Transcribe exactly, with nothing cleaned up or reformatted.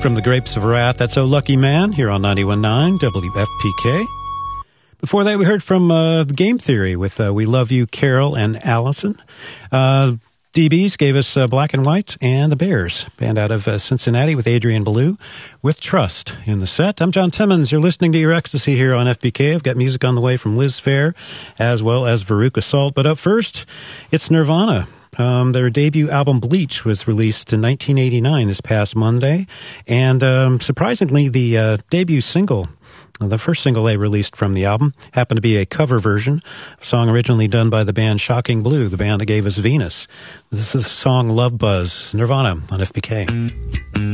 From the Grapes of Wrath, that's Oh Lucky Man, here on ninety-one point nine W F P K. Before that, we heard from uh, Game Theory with uh, We Love You, Carol and Allison. Uh, D Bs gave us uh, Black and White and the Bears, band out of uh, Cincinnati with Adrian Belew, with Trust in the set. I'm John Timmons. You're listening to Your Ecstasy here on F B K. I've got music on the way from Liz Phair, as well as Veruca Salt. But up first, it's Nirvana. Um, their debut album, Bleach, was released in nineteen eighty-nine, this past Monday. And um, surprisingly, the uh, debut single, the first single they released from the album, happened to be a cover version, a song originally done by the band Shocking Blue, the band that gave us Venus. This is the song Love Buzz, Nirvana on F B K.